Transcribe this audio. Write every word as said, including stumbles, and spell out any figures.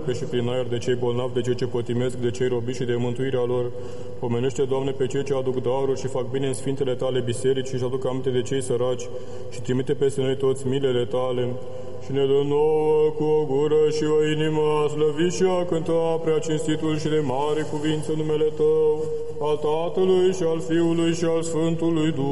ape și prin aer, de cei bolnavi, de cei ce pătimesc, de cei robiți și de mântuirea lor. Pomenește, Doamne, pe cei ce aduc daruri și fac bine în sfintele Tale biserici și își aduc aminte de cei săraci și trimite peste noi toți milele Tale. Și ne dă nouă cu o gură și o inimă a slăvi și a cânta prea cinstitul și de mare cuvință numele Tău, al Tatălui și al Fiului și al Sfântului Duh.